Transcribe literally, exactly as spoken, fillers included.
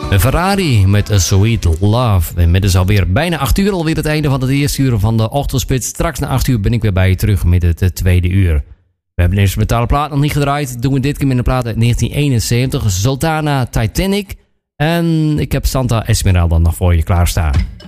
Ferrari met A Sweet Love. En met dus alweer bijna acht uur alweer het einde van het eerste uur van de ochtendspits. Straks na acht uur ben ik weer bij je terug met het uh, tweede uur. We hebben de instrumentale plaat nog niet gedraaid. Doen we dit keer met een plaat uit negentien eenenzeventig. Sultana Titanic. En ik heb Santa Esmeralda nog voor je klaarstaan.